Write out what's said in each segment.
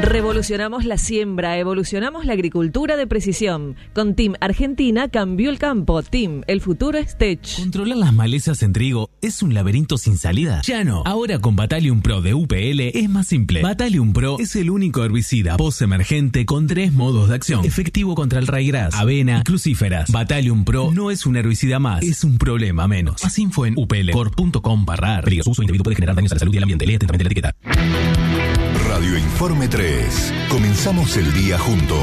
Revolucionamos la siembra, evolucionamos la agricultura de precisión. Con Team Argentina cambió el campo. Team, el futuro es Tech. Controlar las malezas en trigo es un laberinto sin salida. Ya no. Ahora con Battalion Pro de UPL es más simple. Battalion Pro es el único herbicida post-emergente con 3 modos de acción. Efectivo contra el raigras, avena y crucíferas. Battalion Pro no es un herbicida más, es un problema menos. Más info en uplcor.com/ar. Peligro, su uso indebido puede generar daños a la salud y al ambiente. Lea atentamente la etiqueta. Radio Informe 3. Comenzamos el día juntos.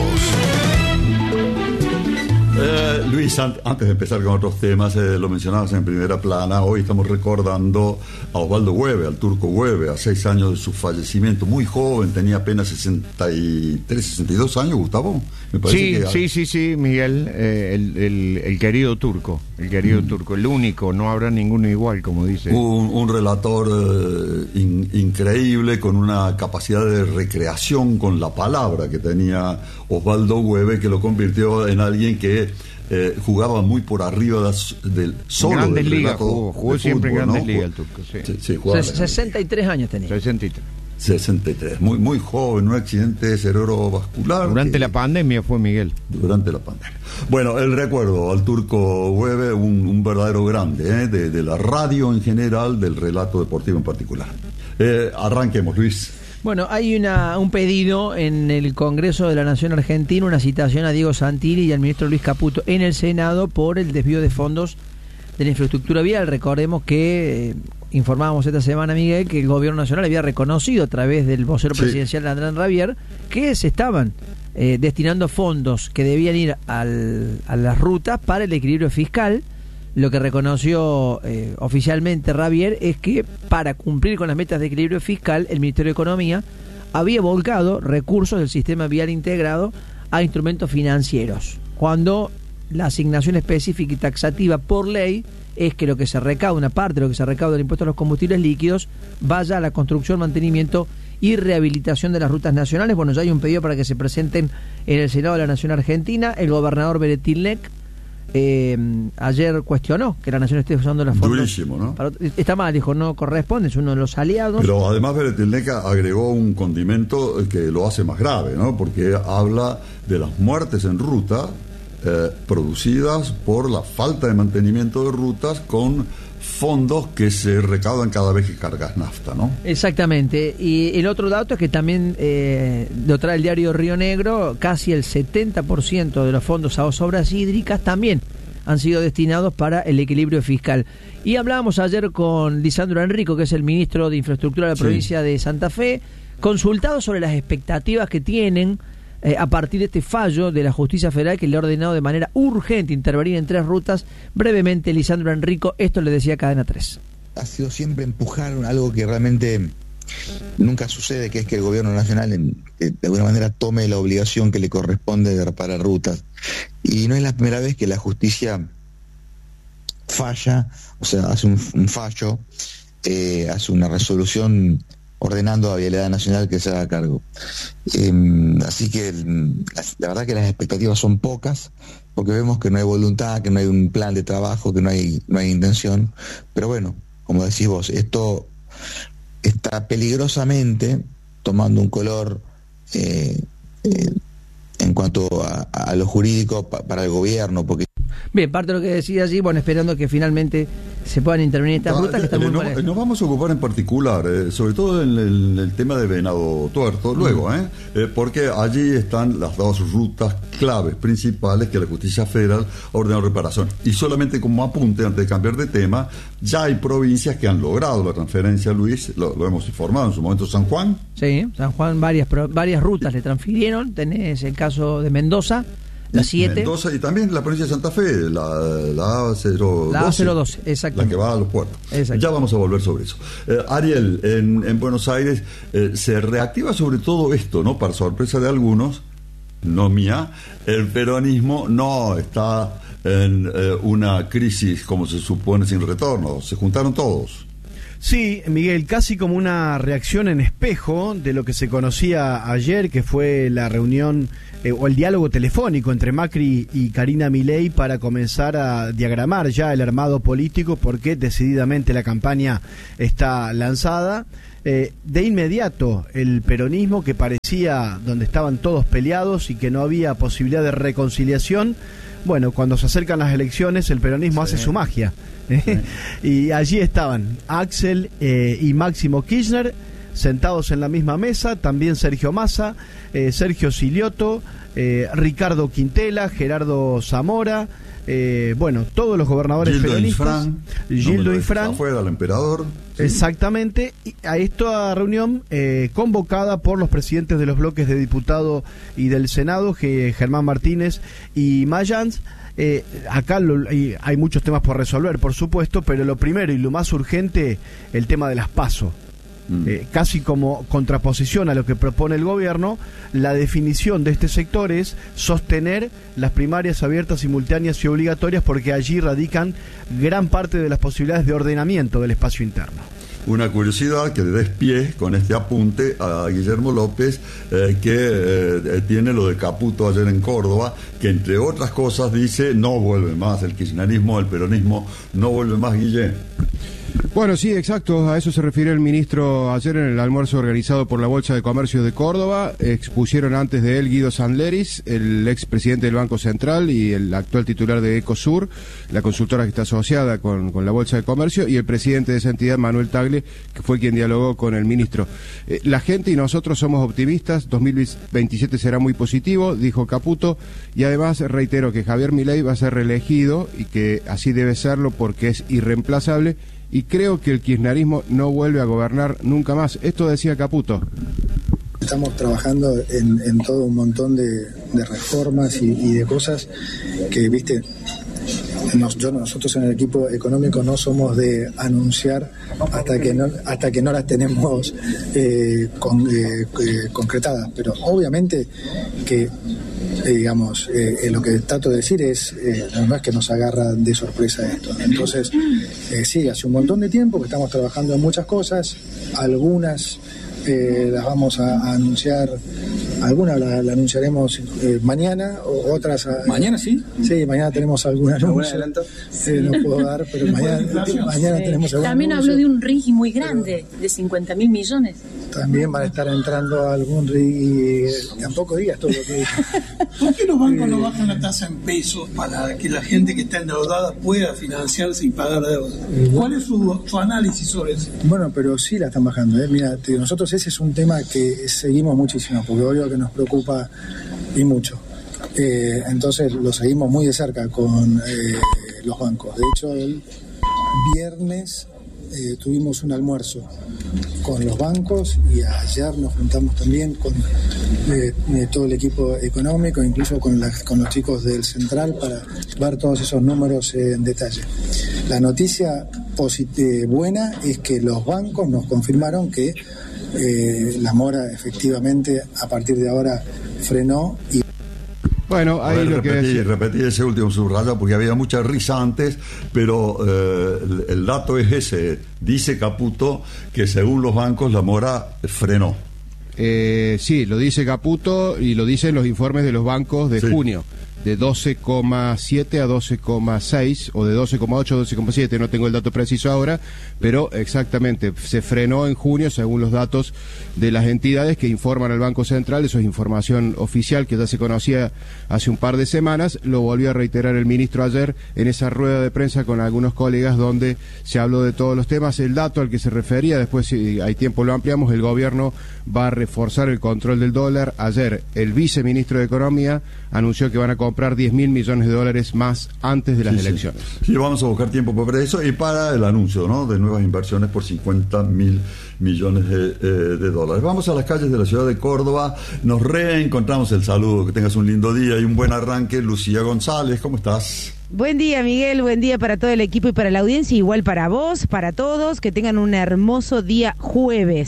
Luis, antes de empezar con otros temas, lo mencionabas en primera plana. Hoy estamos recordando a Osvaldo Güeve, al turco Güeve, a 6 años de su fallecimiento. Muy joven, tenía apenas 63, 62 años, Gustavo. Me parece sí, Miguel, el querido turco, el único, no habrá ninguno igual, como dice. Un relator increíble, con una capacidad de recreación con la palabra que tenía Osvaldo Güeve, que lo convirtió en alguien que jugaba muy por arriba del solo Grandes del ligas, relato jugó siempre fútbol, en Grandes ¿no? Ligas el turco, sí. Jugaba 63 años tenía. 63, muy joven, un accidente cerebrovascular. Durante la pandemia fue Miguel. Durante la pandemia. Bueno, el recuerdo al turco Güeve, un verdadero grande, de la radio en general, del relato deportivo en particular. Arranquemos, Luis. Bueno, hay un pedido en el Congreso de la Nación Argentina, una citación a Diego Santilli y al ministro Luis Caputo en el Senado por el desvío de fondos de la infraestructura vial. Recordemos que informábamos esta semana, Miguel, que el Gobierno Nacional había reconocido a través del vocero presidencial Andrés Ravier que se estaban destinando fondos que debían ir a las rutas para el equilibrio fiscal. Lo que reconoció oficialmente Ravier es que para cumplir con las metas de equilibrio fiscal, el Ministerio de Economía había volcado recursos del sistema vial integrado a instrumentos financieros, cuando la asignación específica y taxativa por ley es que lo que se recauda, una parte de lo que se recauda del impuesto a los combustibles líquidos, vaya a la construcción, mantenimiento y rehabilitación de las rutas nacionales. Bueno, ya hay un pedido para que se presenten en el Senado de la Nación Argentina. El gobernador Beretilnec ayer cuestionó que la Nación esté usando las fondos. Durísimo, ¿no? Está mal, dijo, no corresponde, es uno de los aliados. Pero además Beretilnec agregó un condimento que lo hace más grave, ¿no? Porque habla de las muertes en ruta producidas por la falta de mantenimiento de rutas con fondos que se recaudan cada vez que cargas nafta, ¿no? Exactamente. Y el otro dato es que también lo trae el diario Río Negro, casi el 70% de los fondos a obras hídricas también han sido destinados para el equilibrio fiscal. Y hablábamos ayer con Lisandro Enrico, que es el ministro de Infraestructura de la provincia de Santa Fe, consultado sobre las expectativas que tienen a partir de este fallo de la Justicia Federal que le ha ordenado de manera urgente intervenir en 3 rutas. Brevemente, Lisandro Enrico, esto le decía a Cadena 3. Ha sido siempre empujar algo que realmente nunca sucede, que es que el gobierno nacional de alguna manera tome la obligación que le corresponde de reparar rutas. Y no es la primera vez que la justicia falla, o sea, hace un fallo, hace una resolución ordenando a Vialidad Nacional que se haga cargo. Así que la verdad que las expectativas son pocas, porque vemos que no hay voluntad, que no hay un plan de trabajo, que no hay intención. Pero bueno, como decís vos, esto está peligrosamente tomando un color en cuanto a lo jurídico para el gobierno, porque bien, parte de lo que decía allí, bueno, esperando que finalmente se puedan intervenir estas rutas que están muy mal. Nos vamos a ocupar en particular, sobre todo en el tema de Venado Tuerto, luego, porque allí están las 2 rutas claves principales que la Justicia Federal ha ordenado reparación. Y solamente como apunte, antes de cambiar de tema, ya hay provincias que han logrado la transferencia, Luis, lo hemos informado en su momento. San Juan. Sí, San Juan, varias rutas le transfirieron. Tenés el caso de Mendoza, la 7. Mendoza y también la provincia de Santa Fe, la A012. La A012, exacto. La que va a los puertos. Exacto. Ya vamos a volver sobre eso. Ariel, en Buenos Aires se reactiva sobre todo esto, ¿no? Para sorpresa de algunos, no mía, el peronismo no está en una crisis como se supone sin retorno. Se juntaron todos. Sí, Miguel, casi como una reacción en espejo de lo que se conocía ayer, que fue la reunión o el diálogo telefónico entre Macri y Karina Milei para comenzar a diagramar ya el armado político, porque decididamente la campaña está lanzada. De inmediato el peronismo, que parecía donde estaban todos peleados y que no había posibilidad de reconciliación, bueno, cuando se acercan las elecciones el peronismo hace su magia. Y allí estaban Axel y Máximo Kirchner sentados en la misma mesa, también Sergio Massa, Sergio Silioto, Ricardo Quintela, Gerardo Zamora, bueno, todos los gobernadores peronistas, Gildo Infran, afuera el emperador. Sí. Exactamente, y a esta reunión convocada por los presidentes de los bloques de diputado y del Senado, Germán Martínez y Mayans. Acá hay muchos temas por resolver, por supuesto, pero lo primero y lo más urgente, el tema de las PASO. Casi como contraposición a lo que propone el gobierno, la definición de este sector es sostener las primarias abiertas, simultáneas y obligatorias, porque allí radican gran parte de las posibilidades de ordenamiento del espacio interno. Una curiosidad que le des pie con este apunte a Guillermo López, que tiene lo de Caputo ayer en Córdoba, que entre otras cosas dice no vuelve más el kirchnerismo, el peronismo no vuelve más, Guille. Bueno, sí, exacto, a eso se refirió el ministro ayer en el almuerzo organizado por la Bolsa de Comercio de Córdoba. Expusieron antes de él Guido Sandleris, el expresidente del Banco Central y el actual titular de Ecosur, la consultora que está asociada con la Bolsa de Comercio, y el presidente de esa entidad, Manuel Tagle, que fue quien dialogó con el ministro. La gente y nosotros somos optimistas, 2027 será muy positivo, dijo Caputo, y además reitero que Javier Milei va a ser reelegido y que así debe serlo porque es irreemplazable. Y creo que el kirchnerismo no vuelve a gobernar nunca más. Esto decía Caputo. Estamos trabajando en todo un montón de reformas y de cosas que, viste, nosotros en el equipo económico no somos de anunciar hasta que no las tenemos concretadas. Pero obviamente que digamos, lo que trato de decir es, no es que nos agarra de sorpresa esto. Entonces, sí, hace un montón de tiempo que estamos trabajando en muchas cosas, algunas las vamos a anunciar, algunas la anunciaremos mañana, otras... ¿Mañana sí? Sí, mañana tenemos algún anuncio. No puedo dar, pero mañana tenemos algún También anuncio. habló de un RIGI muy grande, de 50.000 millones. También van a estar entrando algún RIGI, tampoco digas todo lo que dije. ¿Por qué los bancos no bajan la tasa en pesos para que la gente que está endeudada pueda financiarse y pagar deuda? ¿Cuál es su análisis sobre eso? Bueno, pero sí la están bajando. Mira, nosotros ese es un tema que seguimos muchísimo, porque obvio que nos preocupa y mucho. Entonces lo seguimos muy de cerca con los bancos. De hecho, el viernes tuvimos un almuerzo con los bancos y ayer nos juntamos también con todo el equipo económico, incluso con los chicos del Central, para ver todos esos números en detalle. La noticia buena es que los bancos nos confirmaron que la mora efectivamente a partir de ahora frenó y... Bueno, ahí lo que repetí ese último subrayado porque había mucha risa antes, pero el dato es ese. Dice Caputo que según los bancos la mora frenó. Sí, lo dice Caputo y lo dicen los informes de los bancos de junio. De 12,7 a 12,6 o de 12,8 a 12,7, no tengo el dato preciso ahora, pero exactamente, se frenó en junio según los datos de las entidades que informan al Banco Central. Eso es información oficial que ya se conocía hace un par de semanas. Lo volvió a reiterar el ministro ayer en esa rueda de prensa con algunos colegas donde se habló de todos los temas. El dato al que se refería, después si hay tiempo lo ampliamos, el gobierno va a reforzar el control del dólar. Ayer el viceministro de Economía anunció que van a comprar 10.000 millones de dólares más antes de las elecciones. Sí, vamos a buscar tiempo para eso y para el anuncio, ¿no?, de nuevas inversiones por 50.000 millones de dólares. Vamos a las calles de la ciudad de Córdoba, nos reencontramos. El saludo, que tengas un lindo día y un buen arranque. Lucía González, ¿cómo estás? Buen día, Miguel, buen día para todo el equipo y para la audiencia, igual para vos, para todos, que tengan un hermoso día jueves.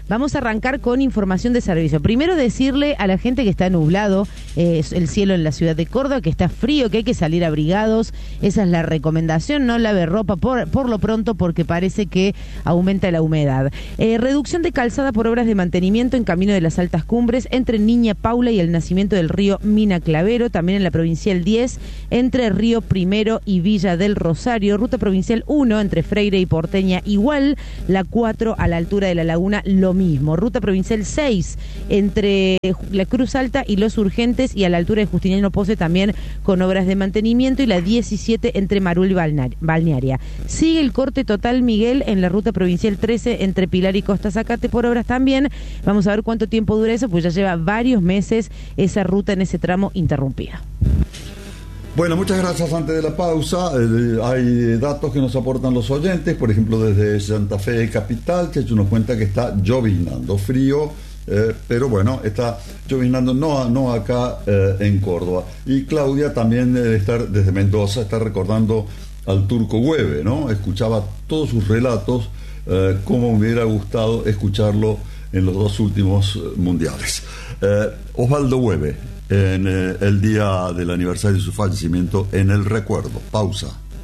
Vamos a arrancar con información de servicio. Primero decirle a la gente que está nublado el cielo en la ciudad de Córdoba, que está frío, que hay que salir abrigados. Esa es la recomendación, no lave ropa por lo pronto porque parece que aumenta la humedad. Reducción de calzada por obras de mantenimiento en camino de las Altas Cumbres entre Niña Paula y el nacimiento del río Mina Clavero, también en la provincial 10 entre Río Primero y Villa del Rosario, ruta provincial 1 entre Freire y Porteña igual, la 4 a la altura de la laguna lo mismo, ruta provincial 6 entre la Cruz Alta y Los Urgentes y a la altura de Justiniano Pose también con obras de mantenimiento, y la 17 entre Marul y Balnearia. Sigue el corte total, Miguel, en la ruta provincial 13 entre Pilar y Costa Zacate por obras también. Vamos a ver cuánto tiempo dura eso, pues ya lleva varios meses esa ruta en ese tramo interrumpida. Bueno, muchas gracias. Antes de la pausa, hay datos que nos aportan los oyentes, por ejemplo, desde Santa Fe Capital, que nos cuenta que está lloviznando, frío, pero bueno, está lloviznando, no acá en Córdoba. Y Claudia también desde Mendoza está recordando al Turco Güeve, ¿no? Escuchaba todos sus relatos, como me hubiera gustado escucharlo en los 2 últimos mundiales. Osvaldo Güeve, en el día del aniversario de su fallecimiento, en el recuerdo. Pausa.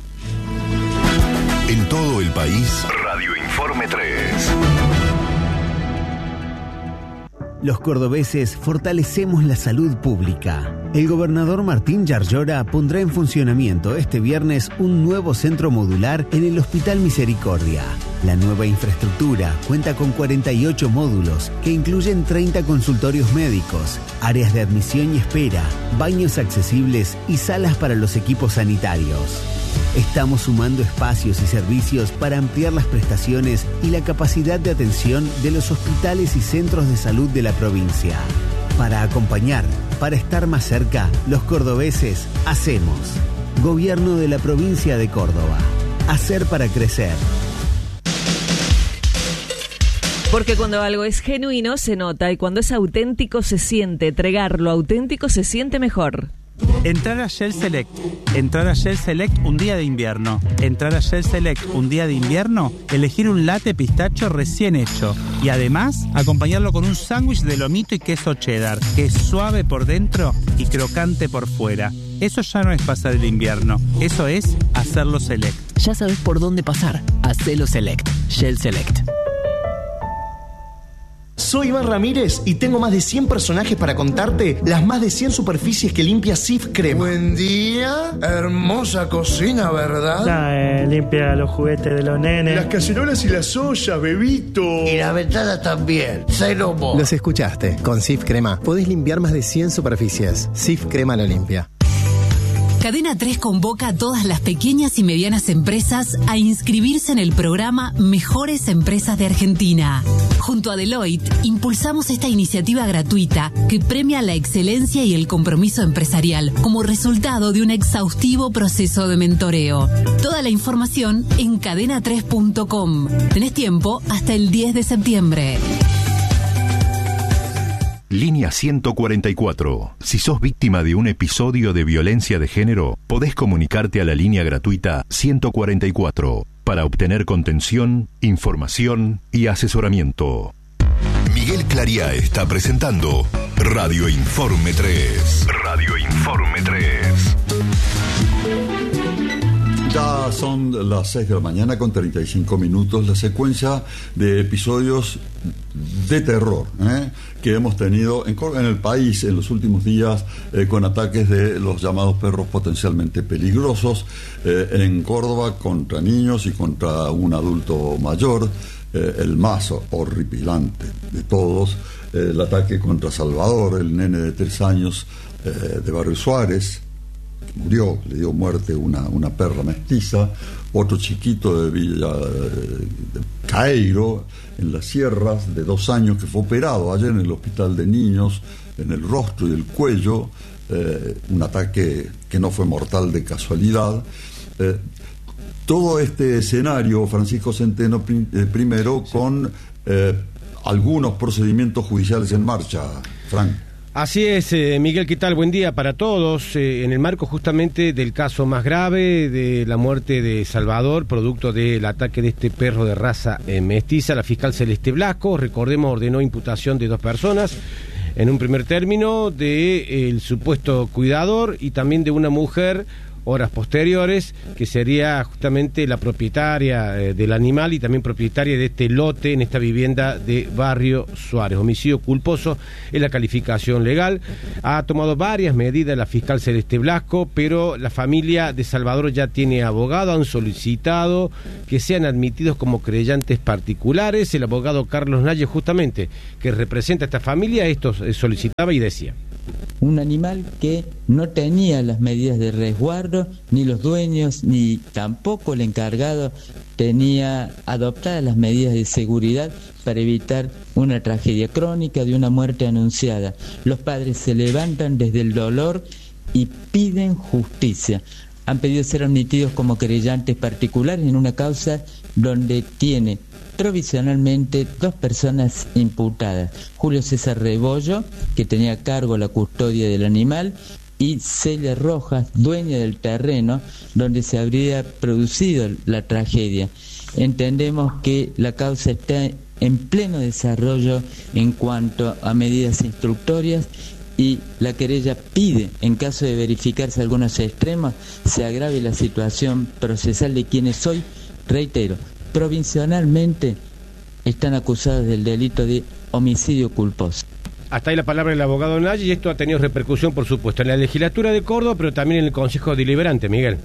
En todo el país, Radio Informe 3. Los cordobeses fortalecemos la salud pública. El gobernador Martín Yarlora pondrá en funcionamiento este viernes un nuevo centro modular en el Hospital Misericordia. La nueva infraestructura cuenta con 48 módulos que incluyen 30 consultorios médicos, áreas de admisión y espera, baños accesibles y salas para los equipos sanitarios. Estamos sumando espacios y servicios para ampliar las prestaciones y la capacidad de atención de los hospitales y centros de salud de la provincia. Para acompañar, para estar más cerca, los cordobeses hacemos. Gobierno de la provincia de Córdoba. Hacer para crecer. Porque cuando algo es genuino se nota, y cuando es auténtico se siente. Entregar lo auténtico se siente mejor. Entrar a Shell Select. Entrar a Shell Select un día de invierno. Entrar a Shell Select un día de invierno, elegir un latte pistacho recién hecho. Y además, acompañarlo con un sándwich de lomito y queso cheddar, que es suave por dentro y crocante por fuera. Eso ya no es pasar el invierno, eso es hacerlo Select. Ya sabes por dónde pasar. Hacelo Select. Shell Select. Soy Iván Ramírez y tengo más de 100 personajes para contarte las más de 100 superficies que limpia Cif Crema. Buen día, hermosa cocina, ¿verdad? Limpia los juguetes de los nenes. Las cacerolas y las ollas, bebito. Y la ventana también, cero mo. Los escuchaste, con Cif Crema podés limpiar más de 100 superficies. Cif Crema lo limpia. Cadena 3 convoca a todas las pequeñas y medianas empresas a inscribirse en el programa Mejores Empresas de Argentina. Junto a Deloitte, impulsamos esta iniciativa gratuita que premia la excelencia y el compromiso empresarial como resultado de un exhaustivo proceso de mentoreo. Toda la información en cadena3.com. Tenés tiempo hasta el 10 de septiembre. Línea 144. Si sos víctima de un episodio de violencia de género, podés comunicarte a la línea gratuita 144 para obtener contención, información y asesoramiento. Miguel Clariá está presentando Radio Informe 3. Radio Informe 3. Ya son las 6 de la mañana con 35 minutos, la secuencia de episodios de terror que hemos tenido en el país en los últimos días, con ataques de los llamados perros potencialmente peligrosos, en Córdoba contra niños y contra un adulto mayor, el más horripilante de todos, el ataque contra Salvador, el nene de 3 años de Barrio Suárez, murió, le dio muerte una perra mestiza, otro chiquito de Villa de Caeiro, en las sierras, de 2 años, que fue operado ayer en el hospital de niños, en el rostro y el cuello, un ataque que no fue mortal de casualidad. Todo este escenario, Francisco Centeno, primero con algunos procedimientos judiciales en marcha, Frank. Así es, Miguel, ¿qué tal? Buen día para todos. En el marco justamente del caso más grave de la muerte de Salvador, producto del ataque de este perro de raza mestiza, la fiscal Celeste Blasco, recordemos, ordenó imputación de 2 personas. En un primer término, el supuesto cuidador y también de una mujer, horas posteriores, que sería justamente la propietaria del animal y también propietaria de este lote en esta vivienda de Barrio Suárez. Homicidio culposo es la calificación legal. Ha tomado varias medidas la fiscal Celeste Blasco, pero la familia de Salvador ya tiene abogado, han solicitado que sean admitidos como creyentes particulares. El abogado Carlos Nalle, justamente, que representa a esta familia, esto solicitaba y decía: un animal que no tenía las medidas de resguardo, ni los dueños, ni tampoco el encargado tenía adoptadas las medidas de seguridad para evitar una tragedia crónica de una muerte anunciada. Los padres se levantan desde el dolor y piden justicia. Han pedido ser admitidos como querellantes particulares en una causa donde tiene provisionalmente 2 personas imputadas: Julio César Rebollo, que tenía a cargo la custodia del animal, y Celia Rojas, dueña del terreno donde se habría producido la tragedia. Entendemos que la causa está en pleno desarrollo en cuanto a medidas instructorias, y la querella pide, en caso de verificarse algunos extremos, se agrave la situación procesal de quienes hoy, reitero, provisionalmente están acusados del delito de homicidio culposo. Hasta ahí la palabra del abogado Nalle, y esto ha tenido repercusión, por supuesto, en la legislatura de Córdoba, pero también en el Consejo Deliberante, Miguel.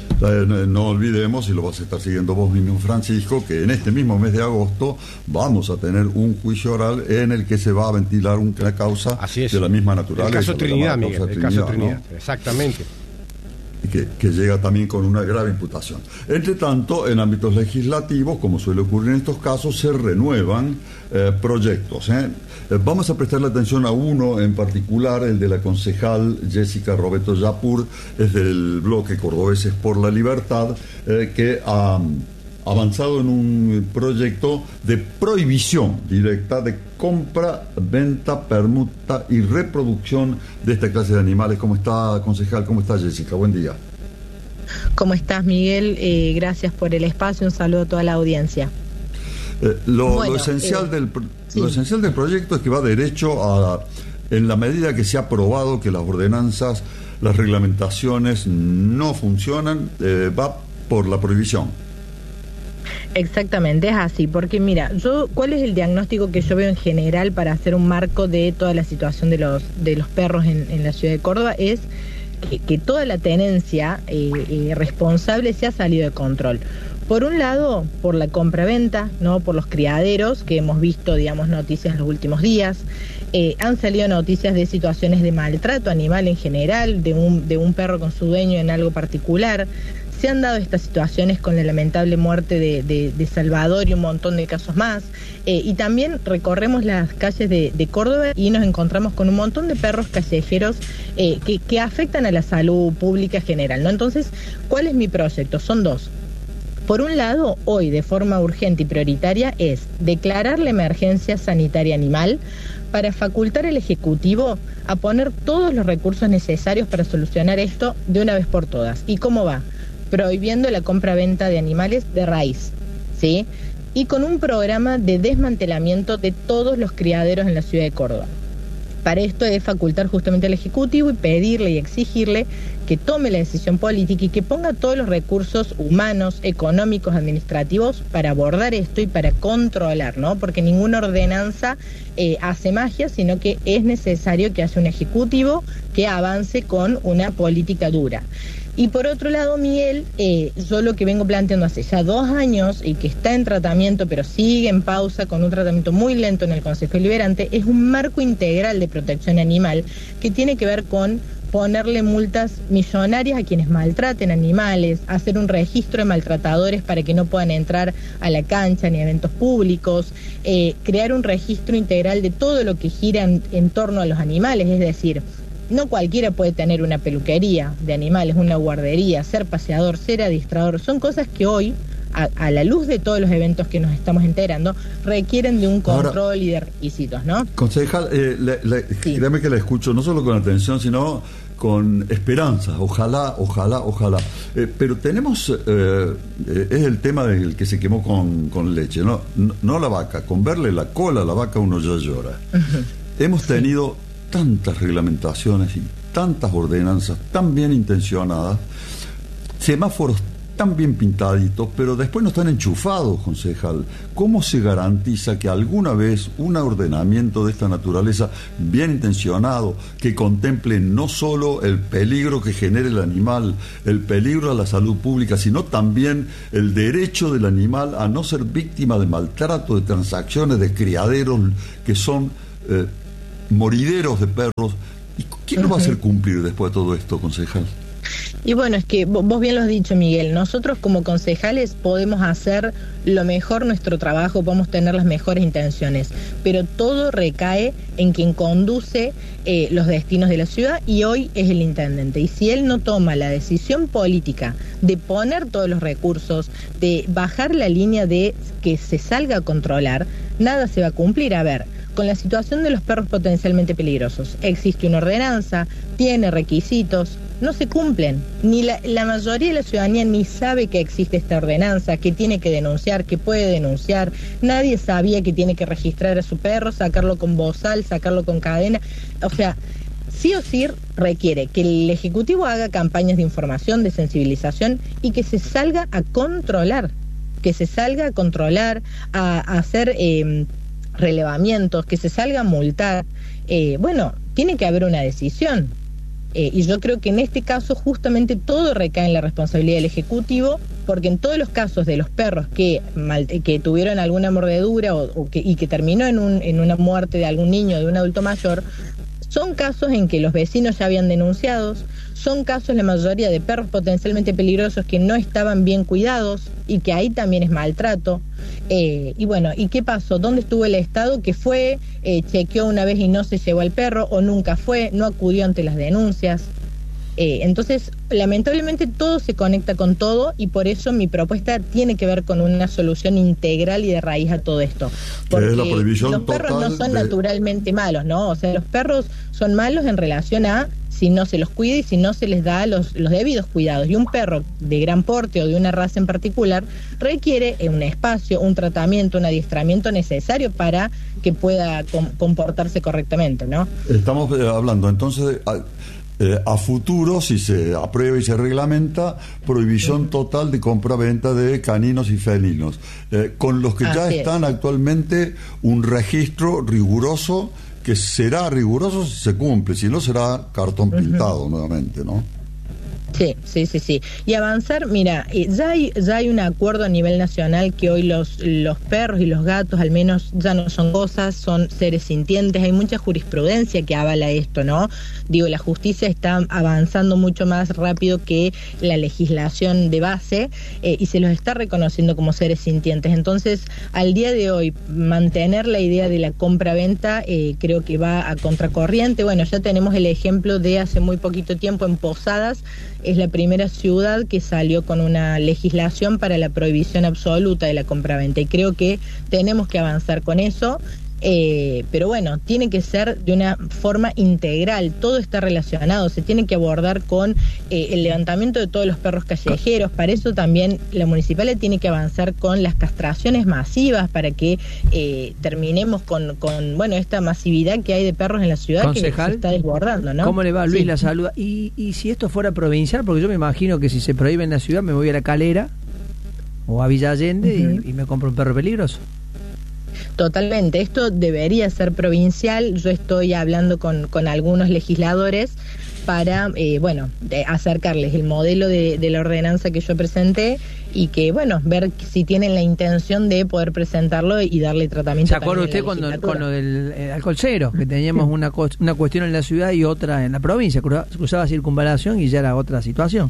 No olvidemos, y lo vas a estar siguiendo vos mismo, Francisco, que en este mismo mes de agosto vamos a tener un juicio oral en el que se va a ventilar una causa de la misma naturaleza. El caso Trinidad, Miguel, el caso Trinidad, ¿no? Exactamente. Que llega también con una grave imputación. Entre tanto, en ámbitos legislativos, como suele ocurrir en estos casos, se renuevan proyectos. Vamos a prestarle atención a uno en particular, el de la concejal Jessica Roberto Yapur, es del bloque Cordobeses por la Libertad, que ha avanzado en un proyecto de prohibición directa de compra, venta, permuta y reproducción de esta clase de animales. ¿Cómo está, concejal? ¿Cómo está, Jessica? Buen día. ¿Cómo estás, Miguel? Gracias por el espacio. Un saludo a toda la audiencia. Lo esencial del proyecto es que va derecho a, en la medida que se ha probado que las ordenanzas, las reglamentaciones no funcionan, va por la prohibición. Exactamente, es así, porque mira, ¿cuál es el diagnóstico que yo veo en general para hacer un marco de toda la situación de los perros en la ciudad de Córdoba? Es que toda la tenencia responsable se ha salido de control. Por un lado, por la compraventa, ¿no? Por los criaderos, que hemos visto, digamos, noticias los últimos días. Han salido noticias de situaciones de maltrato animal en general, de un perro con su dueño en algo particular. Se han dado estas situaciones con la lamentable muerte de Salvador y un montón de casos más. Y también recorremos las calles de Córdoba y nos encontramos con un montón de perros callejeros que afectan a la salud pública general, ¿no? Entonces, ¿cuál es mi proyecto? Son 2. Por un lado, hoy de forma urgente y prioritaria es declarar la emergencia sanitaria animal para facultar al Ejecutivo a poner todos los recursos necesarios para solucionar esto de una vez por todas. ¿Y cómo va? Prohibiendo la compra-venta de animales de raíz, ¿sí? Y con un programa de desmantelamiento de todos los criaderos en la ciudad de Córdoba. Para esto es facultar justamente al Ejecutivo y pedirle y exigirle que tome la decisión política y que ponga todos los recursos humanos, económicos, administrativos para abordar esto y para controlar, ¿no? Porque ninguna ordenanza hace magia, sino que es necesario que haya un Ejecutivo que avance con una política dura. Y por otro lado, Miguel, yo lo que vengo planteando hace ya 2 años y que está en tratamiento, pero sigue en pausa con un tratamiento muy lento en el Consejo Deliberante, es un marco integral de protección animal que tiene que ver con ponerle multas millonarias a quienes maltraten animales, hacer un registro de maltratadores para que no puedan entrar a la cancha ni a eventos públicos, crear un registro integral de todo lo que gira en torno a los animales, es decir, no cualquiera puede tener una peluquería de animales, una guardería, ser paseador, ser adiestrador. Son cosas que hoy a la luz de todos los eventos que nos estamos enterando, requieren de un control y de requisitos, ¿no? Concejal, créame que la escucho no solo con atención, sino con esperanza. Ojalá. Pero tenemos, es el tema del que se quemó con leche, no la vaca. Con verle la cola a la vaca uno ya llora. Hemos tenido tantas reglamentaciones y tantas ordenanzas tan bien intencionadas, semáforos tan bien pintaditos, pero después no están enchufados, concejal. ¿Cómo se garantiza que alguna vez un ordenamiento de esta naturaleza bien intencionado, que contemple no solo el peligro que genere el animal, el peligro a la salud pública, sino también el derecho del animal a no ser víctima de maltrato, de transacciones, de criaderos que son morideros de perros? ¿Y quién lo va a hacer cumplir después de todo esto, concejal? Y bueno, es que vos bien lo has dicho, Miguel, nosotros como concejales podemos hacer lo mejor nuestro trabajo, podemos tener las mejores intenciones, pero todo recae en quien conduce los destinos de la ciudad, y hoy es el intendente. Y si él no toma la decisión política de poner todos los recursos, de bajar la línea de que se salga a controlar, nada se va a cumplir. A ver, con la situación de los perros potencialmente peligrosos, existe una ordenanza, tiene requisitos, no se cumplen. Ni la mayoría de la ciudadanía ni sabe que existe esta ordenanza, que tiene que denunciar, que puede denunciar. Nadie sabía que tiene que registrar a su perro, sacarlo con bozal, sacarlo con cadena. O sea, sí o sí requiere que el Ejecutivo haga campañas de información, de sensibilización, y que se salga a controlar, a hacer relevamientos, que se salga a multar. Bueno, tiene que haber una decisión. Y yo creo que en este caso justamente todo recae en la responsabilidad del Ejecutivo, porque en todos los casos de los perros que tuvieron alguna mordedura y que terminó en una muerte de algún niño o de un adulto mayor, son casos en que los vecinos ya habían denunciado, son casos, la mayoría, de perros potencialmente peligrosos que no estaban bien cuidados y que ahí también es maltrato. Y bueno, ¿y qué pasó? ¿Dónde estuvo el Estado que fue, chequeó una vez y no se llevó al perro, o nunca fue, no acudió ante las denuncias? Entonces, lamentablemente todo se conecta con todo, y por eso mi propuesta tiene que ver con una solución integral y de raíz a todo esto. Porque los perros no son naturalmente malos, ¿no? O sea, los perros son malos en relación a si no se los cuida y si no se les da los debidos cuidados. Y un perro de gran porte o de una raza en particular requiere un espacio, un tratamiento, un adiestramiento necesario para que pueda comportarse correctamente, ¿no? Estamos hablando entonces a futuro, si se aprueba y se reglamenta, prohibición total de compra-venta de caninos y felinos, con los que ya están actualmente un registro riguroso, que será riguroso si se cumple, si no será cartón pintado nuevamente, ¿no? Sí. Y avanzar, mira, ya hay un acuerdo a nivel nacional que hoy los perros y los gatos al menos ya no son cosas, son seres sintientes. Hay mucha jurisprudencia que avala esto, ¿no? Digo, la justicia está avanzando mucho más rápido que la legislación de base, y se los está reconociendo como seres sintientes. Entonces, al día de hoy, mantener la idea de la compra-venta creo que va a contracorriente. Bueno, ya tenemos el ejemplo de hace muy poquito tiempo en Posadas. Es la primera ciudad que salió con una legislación para la prohibición absoluta de la compraventa, y creo que tenemos que avanzar con eso. Pero bueno, tiene que ser de una forma integral, todo está relacionado, se tiene que abordar con el levantamiento de todos los perros callejeros. Para eso también la municipalidad tiene que avanzar con las castraciones masivas, para que terminemos con esta masividad que hay de perros en la ciudad. Concejal, que se está desbordando, ¿no? ¿Cómo le va, Luis? La saluda. Y si esto fuera provincial, porque yo me imagino que si se prohíbe en la ciudad, me voy a La Calera o a Villa Allende y me compro un perro peligroso. Totalmente, esto debería ser provincial. Yo estoy hablando con algunos legisladores para, acercarles el modelo de la ordenanza que yo presenté, y que, ver si tienen la intención de poder presentarlo y darle tratamiento. ¿Se acuerda usted con lo del alcohol cero? Que teníamos una cuestión en la ciudad y otra en la provincia, cruzaba circunvalación y ya era otra situación.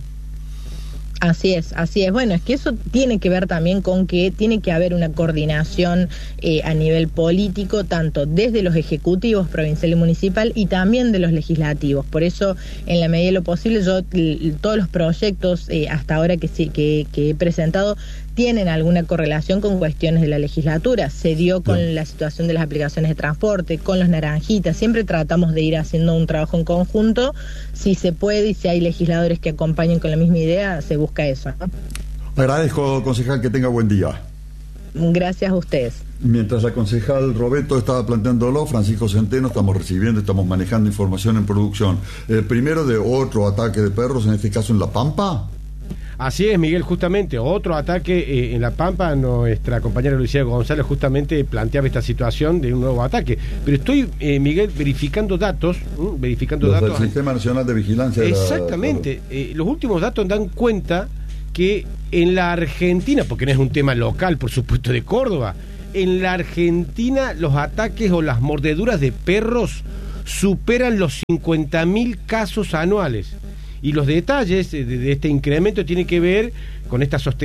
Así es. Bueno, es que eso tiene que ver también con que tiene que haber una coordinación a nivel político, tanto desde los ejecutivos provincial y municipal, y también de los legislativos. Por eso, en la medida de lo posible, yo todos los proyectos hasta ahora que he presentado tienen alguna correlación con cuestiones de la legislatura. Se dio con la situación de las aplicaciones de transporte, con los naranjitas. Siempre tratamos de ir haciendo un trabajo en conjunto. Si se puede y si hay legisladores que acompañen con la misma idea, se busca eso, ¿no? Agradezco, concejal, que tenga buen día. Gracias a ustedes. Mientras la concejal Roberto estaba planteándolo, Francisco Centeno, estamos manejando información en producción. Primero de otro ataque de perros, en este caso en La Pampa. Así es, Miguel, justamente, otro ataque en La Pampa. Nuestra compañera Lucía González justamente planteaba esta situación de un nuevo ataque. Pero estoy, Miguel, verificando datos. Del Sistema Nacional de Vigilancia. Exactamente. Los últimos datos dan cuenta que en la Argentina, porque no es un tema local, por supuesto, de Córdoba, en la Argentina los ataques o las mordeduras de perros superan los 50.000 casos anuales. Y los detalles de este incremento tienen que ver con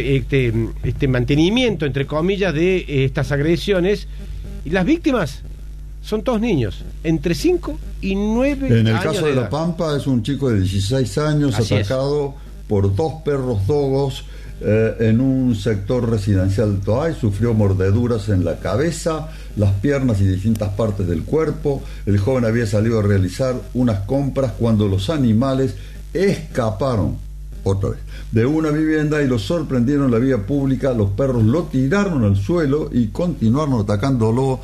este mantenimiento, entre comillas, de estas agresiones. Y las víctimas son todos niños, entre 5 y 9 años. En el caso de La Pampa es un chico de 16 años atacado por 2 perros dogos en un sector residencial de Toay. Sufrió mordeduras en la cabeza, las piernas y distintas partes del cuerpo. El joven había salido a realizar unas compras cuando los animales escaparon otra vez de una vivienda y lo sorprendieron en la vía pública. Los perros lo tiraron al suelo y continuaron atacándolo.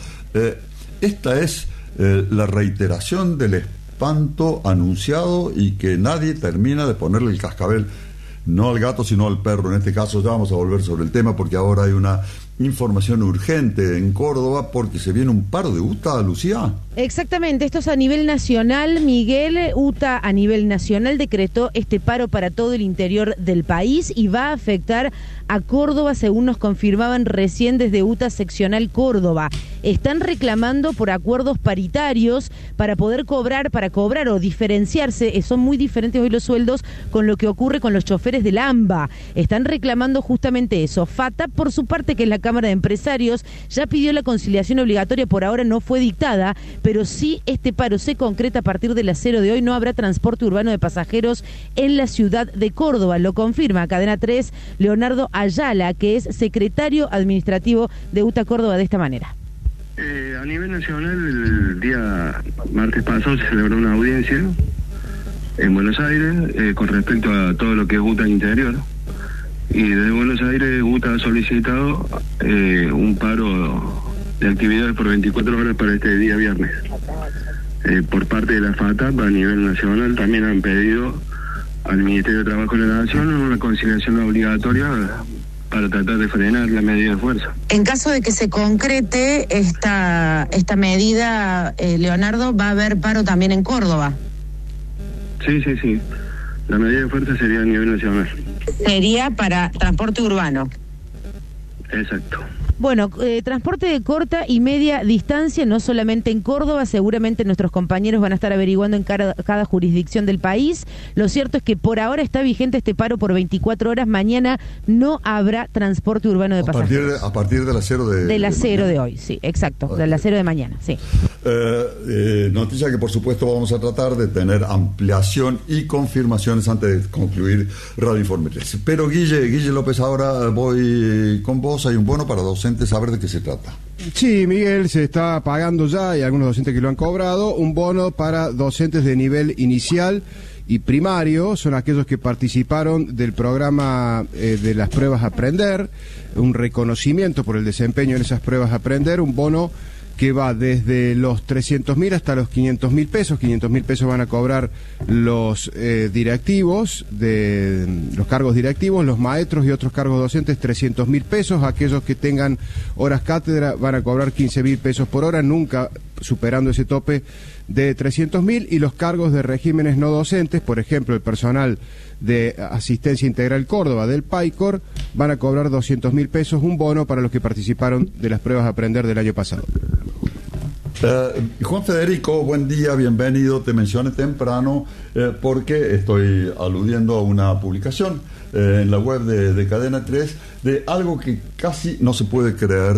Esta es la reiteración del espanto anunciado y que nadie termina de ponerle el cascabel, no al gato sino al perro. En este caso ya vamos a volver sobre el tema porque ahora hay una información urgente en Córdoba porque se viene un paro de UTA, Lucía. Exactamente, esto es a nivel nacional, Miguel. UTA a nivel nacional decretó este paro para todo el interior del país y va a afectar a Córdoba, según nos confirmaban recién desde UTA seccional Córdoba. Están reclamando por acuerdos paritarios para poder cobrar o diferenciarse. Son muy diferentes hoy los sueldos con lo que ocurre con los choferes del AMBA. Están reclamando justamente eso. FATA, por su parte, que es la Cámara de Empresarios, ya pidió la conciliación obligatoria, por ahora no fue dictada, pero sí este paro se concreta a partir de las 0 de hoy. No habrá transporte urbano de pasajeros en la ciudad de Córdoba. Lo confirma Cadena 3 Leonardo Ayala, que es secretario administrativo de UTA Córdoba, de esta manera. A nivel nacional, el día martes pasado se celebró una audiencia en Buenos Aires con respecto a todo lo que es UTA Interior. Y desde Buenos Aires UTA ha solicitado un paro de actividades por 24 horas para este día viernes. Por parte de la FATAP a nivel nacional también han pedido al Ministerio de Trabajo de la Nación una conciliación obligatoria para tratar de frenar la medida de fuerza. En caso de que se concrete esta medida, Leonardo, ¿va a haber paro también en Córdoba? Sí. La medida de fuerza sería a nivel nacional. Sería para transporte urbano. Exacto. Bueno, transporte de corta y media distancia, no solamente en Córdoba, seguramente nuestros compañeros van a estar averiguando en cada jurisdicción del país. Lo cierto es que por ahora está vigente este paro por 24 horas. Mañana no habrá transporte urbano de pasajeros. A partir de las 0 de las 0 de hoy, sí, exacto, de las 0 de mañana, sí. Noticia que por supuesto vamos a tratar de tener ampliación y confirmaciones antes de concluir Radio Informe 3. Pero Guille López, ahora voy con vos. Hay un bono para docentes, saber de qué se trata. Sí, Miguel, se está pagando ya, hay algunos docentes que lo han cobrado, un bono para docentes de nivel inicial y primario. Son aquellos que participaron del programa de las pruebas Aprender, un reconocimiento por el desempeño en esas pruebas Aprender, un bono que va desde los 300.000 hasta los 500.000 pesos. 500.000 pesos van a cobrar los directivos, de los cargos directivos, los maestros y otros cargos docentes, 300.000 pesos. Aquellos que tengan horas cátedra van a cobrar 15.000 pesos por hora, nunca superando ese tope de 300.000. Y los cargos de regímenes no docentes, por ejemplo, el personal de Asistencia Integral Córdoba del PAICOR, van a cobrar 200.000 pesos, un bono para los que participaron de las pruebas Aprender del año pasado. Juan Federico, buen día, bienvenido. Te mencioné temprano porque estoy aludiendo a una publicación en la web de Cadena 3 de algo que casi no se puede creer.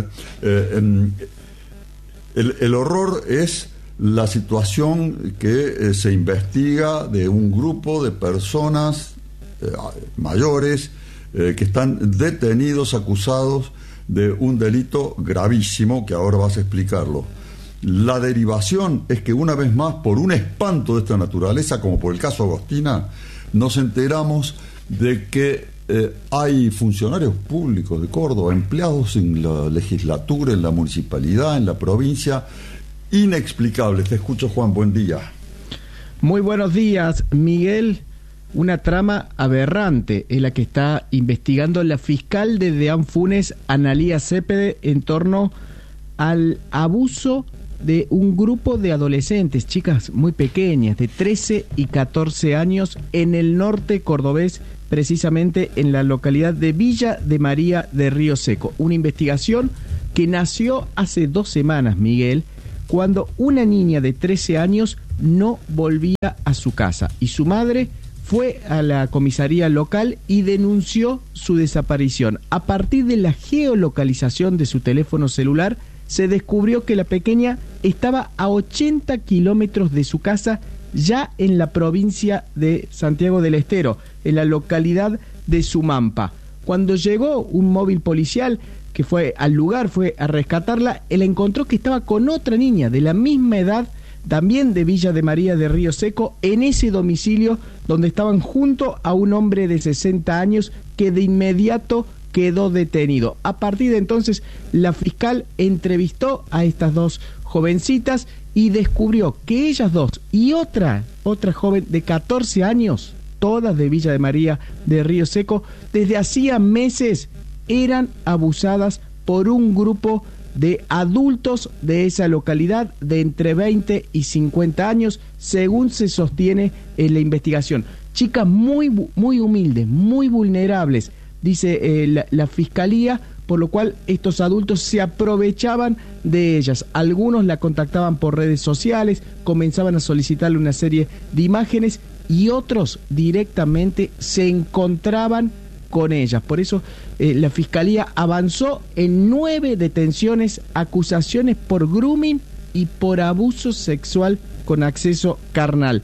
El horror es la situación que se investiga de un grupo de personas mayores que están detenidos, acusados de un delito gravísimo, que ahora vas a explicarlo. La derivación es que una vez más, por un espanto de esta naturaleza, como por el caso Agostina, nos enteramos de que hay funcionarios públicos de Córdoba, empleados en la legislatura, en la municipalidad, en la provincia, inexplicables. Te escucho, Juan, buen día. Muy buenos días, Miguel. Una trama aberrante es la que está investigando la fiscal de Deán Funes, Analía Cepede, en torno al abuso de un grupo de adolescentes, chicas muy pequeñas, de 13 y 14 años, en el norte cordobés, precisamente en la localidad de Villa de María de Río Seco. Una investigación que nació hace 2 semanas, Miguel, cuando una niña de 13 años no volvía a su casa y su madre fue a la comisaría local y denunció su desaparición. A partir de la geolocalización de su teléfono celular, se descubrió que la pequeña estaba a 80 kilómetros de su casa, ya en la provincia de Santiago del Estero, en la localidad de Sumampa. Cuando llegó un móvil policial que fue al lugar, fue a rescatarla, él encontró que estaba con otra niña de la misma edad, también de Villa de María de Río Seco, en ese domicilio donde estaban junto a un hombre de 60 años que de inmediato quedó detenido. A partir de entonces, la fiscal entrevistó a estas 2 jovencitas y descubrió que ellas 2 y otra joven de 14 años, todas de Villa de María de Río Seco, desde hacía meses eran abusadas por un grupo de adultos de esa localidad de entre 20 y 50 años, según se sostiene en la investigación. Chicas muy humildes, muy vulnerables, dice la fiscalía, por lo cual estos adultos se aprovechaban de ellas. Algunos la contactaban por redes sociales, comenzaban a solicitarle una serie de imágenes y otros directamente se encontraban con ellas. Por eso la fiscalía avanzó en 9 detenciones, acusaciones por grooming y por abuso sexual con acceso carnal.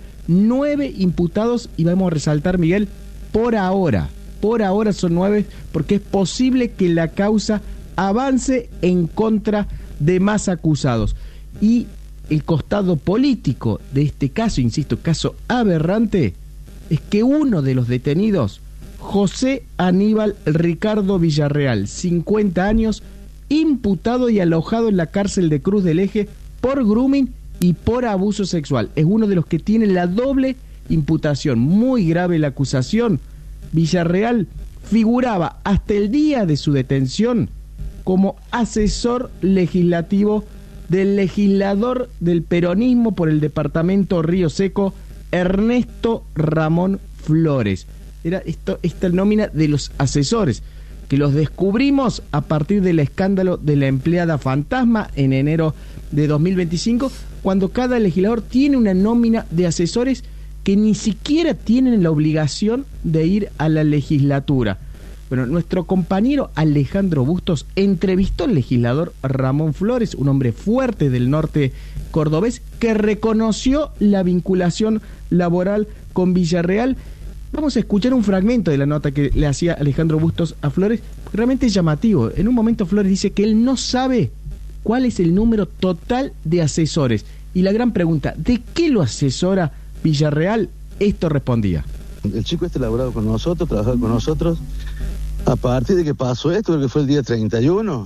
9 imputados, y vamos a resaltar, Miguel, por ahora son 9, porque es posible que la causa avance en contra de más acusados. Y el costado político de este caso, insisto, caso aberrante, es que uno de los detenidos, José Aníbal Ricardo Villarreal, 50 años, imputado y alojado en la cárcel de Cruz del Eje por grooming y por abuso sexual. Es uno de los que tiene la doble imputación. Muy grave la acusación. Villarreal figuraba hasta el día de su detención como asesor legislativo del legislador del peronismo por el departamento Río Seco, Ernesto Ramón Flores. Era esta nómina de los asesores, que los descubrimos a partir del escándalo de la empleada fantasma en enero de 2025, cuando cada legislador tiene una nómina de asesores que ni siquiera tienen la obligación de ir a la legislatura. Bueno, nuestro compañero Alejandro Bustos entrevistó al legislador Ramón Flores, un hombre fuerte del norte cordobés, que reconoció la vinculación laboral con Villarreal. Vamos a escuchar un fragmento de la nota que le hacía Alejandro Bustos a Flores, realmente llamativo. En un momento Flores dice que él no sabe cuál es el número total de asesores. Y la gran pregunta, ¿de qué lo asesora Villarreal? Esto respondía. El chico este laborado con nosotros, trabajaba con nosotros. A partir de que pasó esto, creo que fue el día 31,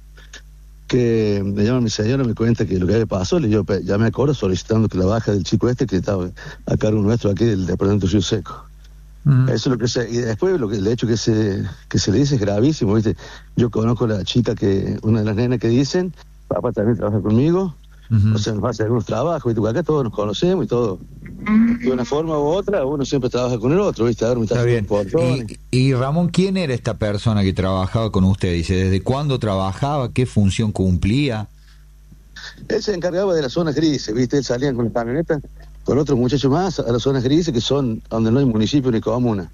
que me llama mi señora, me cuenta que lo que pasó, yo ya me acuerdo solicitando que la baja del chico este que estaba a cargo nuestro aquí del departamento Río Seco. Eso es lo que y después el hecho que se le dice es gravísimo, ¿viste? Yo conozco a la chica, que una de las nenas que dicen, papá también trabaja conmigo, o sea, nos hace algunos trabajos, ¿viste? Porque acá todos nos conocemos y todo. De una forma u otra, uno siempre trabaja con el otro, ¿viste? A ver, está bien. Y Ramón, ¿quién era esta persona que trabajaba con usted? Dice, ¿desde cuándo trabajaba? ¿Qué función cumplía? Él se encargaba de las zonas grises, ¿viste? Él salía con la camioneta con otros muchachos más a las zonas grises, que son donde no hay municipio ni comuna,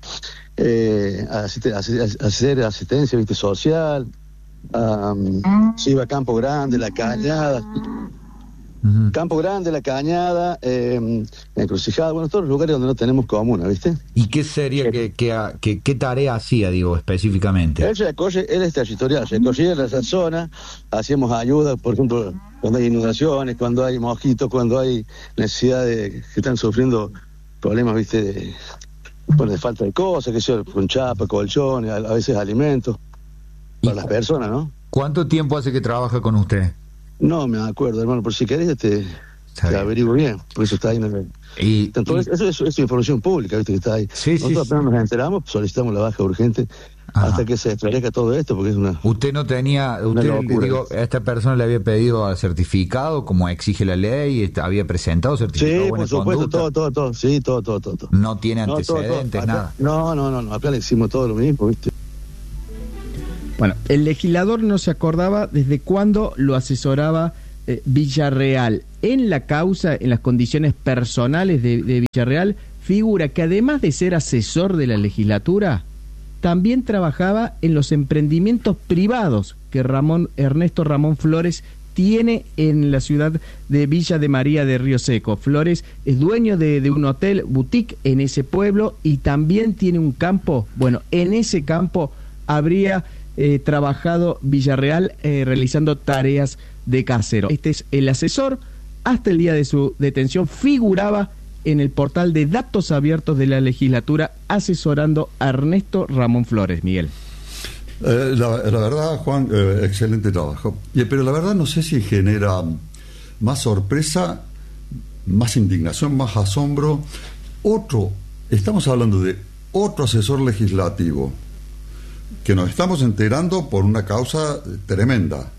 hacer asistencia, ¿viste? Social, se iba a Campo Grande, La Cañada, Campo Grande, La Cañada, Encrucijada, bueno, todos los lugares donde no tenemos comuna, ¿viste? ¿Y qué sería, qué tarea hacía, digo, específicamente? Él es territorial, recorría esa zona, hacíamos ayuda, por ejemplo, cuando hay inundaciones, cuando hay mosquitos, cuando hay necesidad que están sufriendo problemas, ¿viste? De falta de cosas, que sea con chapa, colchones, a veces alimentos, para las personas, ¿no? ¿Cuánto tiempo hace que trabaja con usted? No me acuerdo, hermano, por si querés te averiguo bien, por eso está ahí. Eso es información pública, ¿viste? Que está ahí. Nosotros apenas nos enteramos, solicitamos la baja urgente hasta que se esclarezca todo esto, porque es una... ¿Usted no tenía, a esta persona le había pedido al certificado, como exige la ley, había presentado certificado de buena conducta? Todo, sí, todo. ¿No tiene antecedentes, nada? No, acá le hicimos todo lo mismo, ¿viste? Bueno, el legislador no se acordaba desde cuándo lo asesoraba Villarreal. En la causa, en las condiciones personales de Villarreal, figura que además de ser asesor de la legislatura, también trabajaba en los emprendimientos privados que Ernesto Ramón Flores tiene en la ciudad de Villa de María de Río Seco. Flores es dueño de un hotel boutique en ese pueblo y también tiene un campo. Bueno, en ese campo habría trabajado Villarreal realizando tareas de casero. Este es el asesor. Hasta el día de su detención figuraba en el portal de datos abiertos de la legislatura asesorando a Ernesto Ramón Flores. Miguel. La verdad, Juan, excelente trabajo. Pero la verdad no sé si genera más sorpresa, más indignación, más asombro. Estamos hablando de otro asesor legislativo que nos estamos enterando por una causa tremenda.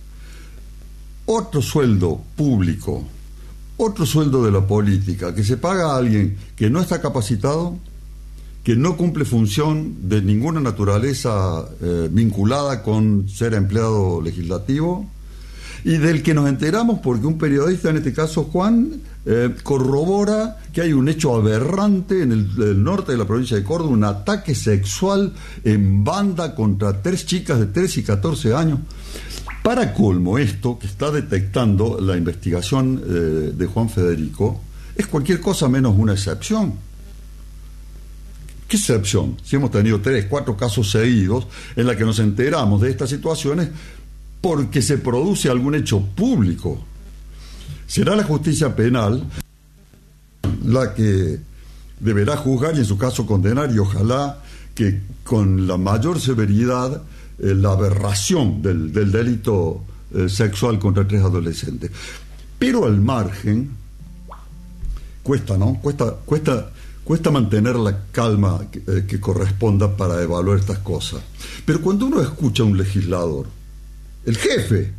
Otro sueldo público, otro sueldo de la política, que se paga a alguien que no está capacitado, que no cumple función de ninguna naturaleza vinculada con ser empleado legislativo, y del que nos enteramos porque un periodista, en este caso Juan, corrobora que hay un hecho aberrante en el norte de la provincia de Córdoba, un ataque sexual en banda contra 3 chicas de 13 y 14 años. Para colmo, esto que está detectando la investigación de Juan Federico es cualquier cosa menos una excepción. ¿Qué excepción? Si hemos tenido 3, 4 casos seguidos en la que nos enteramos de estas situaciones porque se produce algún hecho público. Será la justicia penal la que deberá juzgar y en su caso condenar, y ojalá que con la mayor severidad la aberración del delito sexual contra 3 adolescentes. Pero al margen cuesta, ¿no? Cuesta mantener la calma que corresponda para evaluar estas cosas. Pero cuando uno escucha a un legislador, el jefe,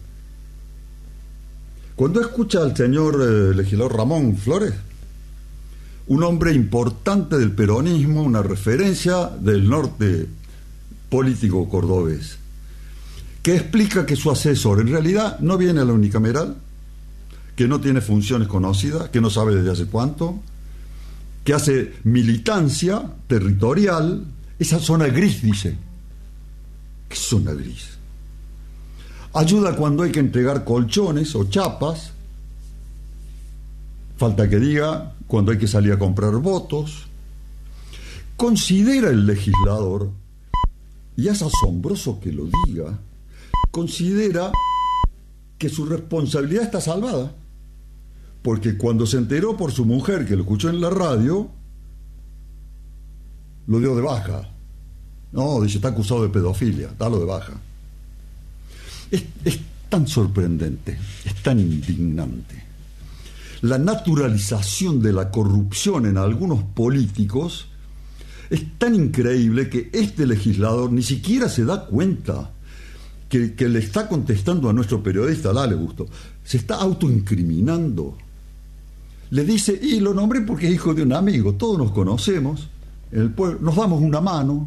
cuando escucha al señor legislador Ramón Flores, un hombre importante del peronismo, una referencia del norte político cordobés, que explica que su asesor en realidad no viene a la unicameral, que no tiene funciones conocidas, que no sabe desde hace cuánto, que hace militancia territorial, esa zona gris, dice. ¿Qué zona gris? Ayuda cuando hay que entregar colchones o chapas, falta que diga cuando hay que salir a comprar votos. Considera el legislador, y es asombroso que lo diga, considera que su responsabilidad está salvada, porque cuando se enteró por su mujer que lo escuchó en la radio, lo dio de baja. No, dice, está acusado de pedofilia, dalo de baja. Es tan sorprendente, es tan indignante la naturalización de la corrupción en algunos políticos. Es tan increíble que este legislador ni siquiera se da cuenta que le está contestando a nuestro periodista, le gustó, se está autoincriminando. Le dice, y lo nombré porque es hijo de un amigo, todos nos conocemos, en el pueblo, nos damos una mano.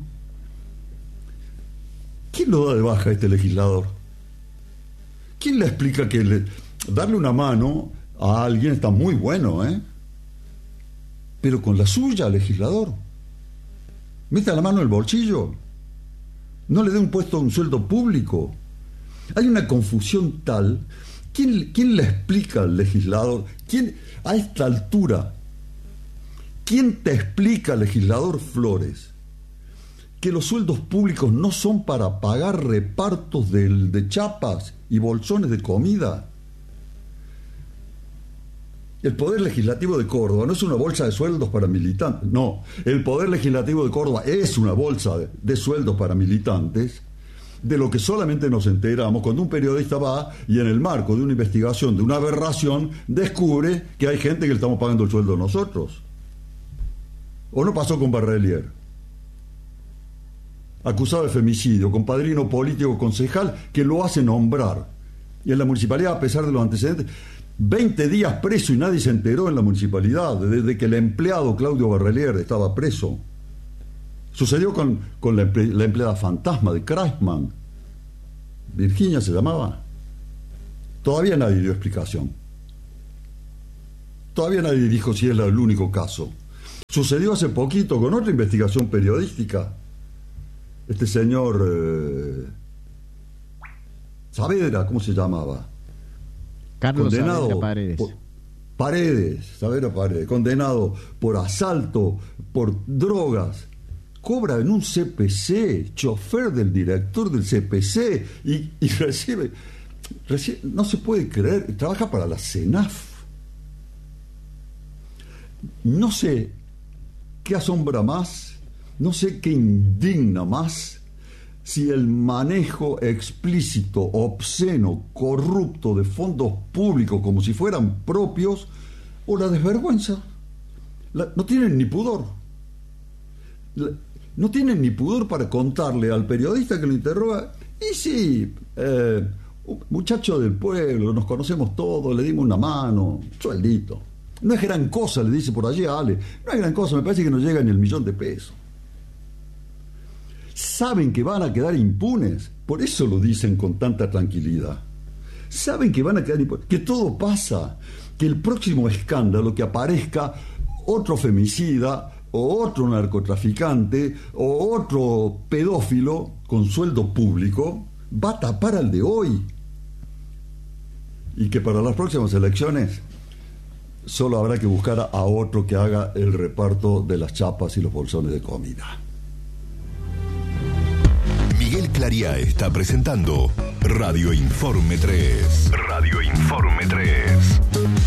¿Quién lo da de baja a este legislador? ¿Quién le explica que darle una mano a alguien está muy bueno, pero con la suya, legislador? Meta la mano en el bolsillo. No le dé un puesto, un sueldo público. Hay una confusión tal ¿Quién le explica al legislador? A esta altura, ¿quién te explica, legislador Flores, que los sueldos públicos no son para pagar repartos de chapas y bolsones de comida? El Poder Legislativo de Córdoba no es una bolsa de sueldos para militantes. No, el Poder Legislativo de Córdoba es una bolsa de sueldos para militantes, de lo que solamente nos enteramos cuando un periodista va y en el marco de una investigación, de una aberración, descubre que hay gente que le estamos pagando el sueldo a nosotros. ¿O no pasó con Barrelier? Acusado de femicidio, con padrino político concejal que lo hace nombrar. Y en la municipalidad, a pesar de los antecedentes, 20 días preso y nadie se enteró en la municipalidad, desde que el empleado Claudio Barrelier estaba preso. Sucedió con la empleada fantasma de Kreisman. Virginia se llamaba. Todavía nadie dio explicación. Todavía nadie dijo si es el único caso. Sucedió hace poquito con otra investigación periodística. Este señor Saavedra, ¿cómo se llamaba? Carlos condenado Paredes. Saavedra Paredes, condenado por asalto, por drogas. Cobra en un CPC, chofer del director del CPC, y recibe, no se puede creer, trabaja para la CENAF. No sé qué asombra más, no sé qué indigna más, si el manejo explícito, obsceno, corrupto de fondos públicos como si fueran propios, o la desvergüenza. No tienen ni pudor. No tienen ni pudor para contarle al periodista que lo interroga, y sí, un muchacho del pueblo, nos conocemos todos, le dimos una mano, sueldito. No es gran cosa, le dice por allí a Ale, no es gran cosa, me parece que no llega ni el $1.000.000. Saben que van a quedar impunes, por eso lo dicen con tanta tranquilidad. Saben que van a quedar impunes, que todo pasa, que el próximo escándalo que aparezca otro femicida, o otro narcotraficante, o otro pedófilo con sueldo público, va a tapar al de hoy. Y que para las próximas elecciones solo habrá que buscar a otro que haga el reparto de las chapas y los bolsones de comida. Miguel Clariá está presentando Radio Informe 3. Radio Informe 3.